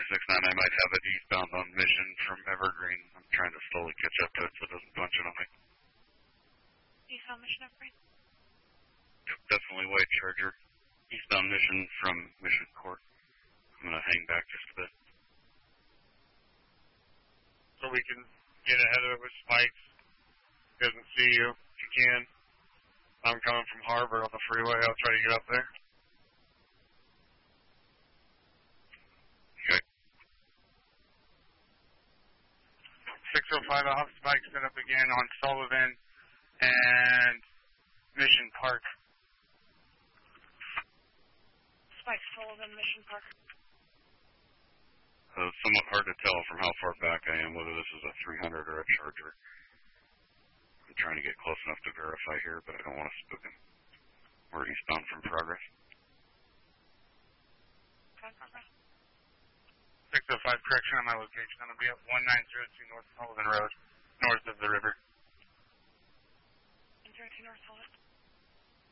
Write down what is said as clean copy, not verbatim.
669, I might have it eastbound on Mission from Evergreen. I'm trying to slowly catch up to it so it doesn't bunch it on me. Eastbound Mission Evergreen? Yep, definitely White Charger. Eastbound Mission from Mission Court. I'm going to hang back just a bit. So we can get ahead of it with spikes. Doesn't see you. If you can. I'm coming from Harbor on the freeway. I'll try to get up there. Okay. 605, I'll have spikes set up again on Sullivan and Mission Park. Spike Sullivan, Mission Park. It's somewhat hard to tell from how far back I am whether this is a 300 or a Charger. I'm trying to get close enough to verify here, but I don't want to spook him. We're eastbound from Progress. 605, correction on my location. I'm going to be at 1902 North Sullivan Road, north of the river. 1902 North Sullivan.